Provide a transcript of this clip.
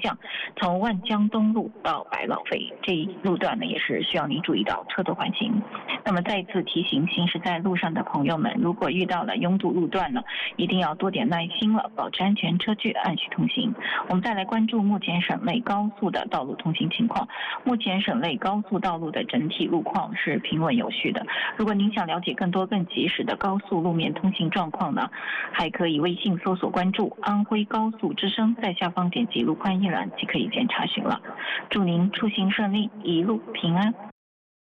向，从万江东路到百老汇这一路段呢，也是需要您注意到车多缓行。那么再次提醒行驶在路上的朋友们，如果遇到了拥堵路段呢，一定要多点耐心了，保持安全车距，按序通行。我们再来关注目前省内高速的道路通行情况。目前省内高速道路的整体路况是平稳有序的。如果您想了解更多更及时的高速路面通行状况呢，还可以微信搜索关注安徽高速之声，在下方点击路况一览即可以见查询了。祝您出行顺利，一路平安。